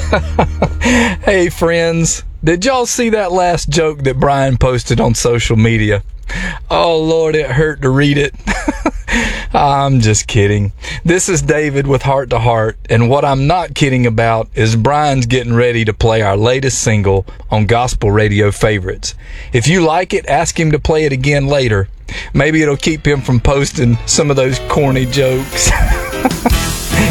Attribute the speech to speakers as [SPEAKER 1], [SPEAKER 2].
[SPEAKER 1] Hey friends, did y'all see that last joke that Brian posted on social media? Oh Lord, it hurt to read it. I'm just kidding. This is David with Heart to Heart, and what I'm not kidding about is Brian's getting ready to play our latest single on Gospel Radio Favorites. If you like it, ask him to play it again later. Maybe it'll keep him from posting some of those corny jokes.